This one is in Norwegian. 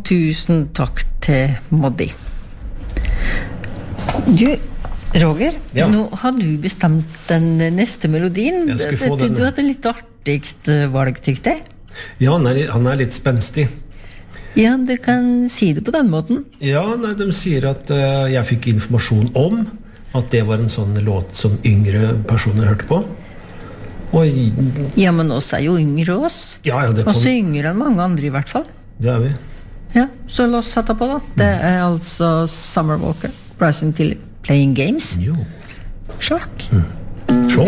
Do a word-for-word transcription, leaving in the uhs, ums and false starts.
tusen takk til Moddi. Du, Roger, Ja. nå har du bestemt den neste melodien. Jeg skulle få den. Du hadde litt artigt valg, tykte jeg. Ja, han er, han er litt spenstig. Ja, du kan si det på den måten. Ja, nei, de sier at eh, jeg fikk informasjon om at det var en sånn låt som yngre personer hørte på. Og Ja, men oss er jo yngre oss. ja, ja, det kom. Også yngre enn mange andre i hvert fall. Det er vi. Ja, så la oss sette på da. Det er altså Summer Walker, Bryson Tiller, Playing Games. Jo. Sjakk. Så.